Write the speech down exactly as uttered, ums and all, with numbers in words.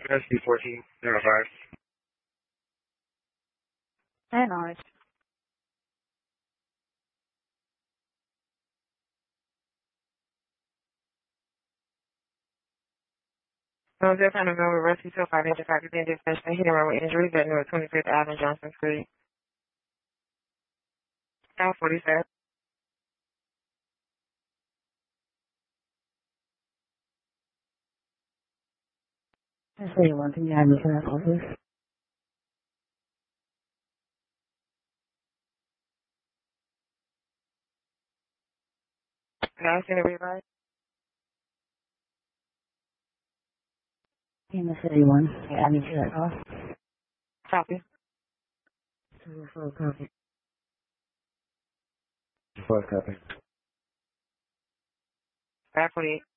S D fourteen zero five. And orange. So they're trying to go with rescue till five inches five percent dispatch and hit and run with injuries at North twenty-fifth Avenue, Johnson Street. South forty-seven. That's anyone. Can you have me to that office? Guys, can you revise? Team of City One. Can you add me to that call? Copy. Two four copy. Four copy. five forty-eight.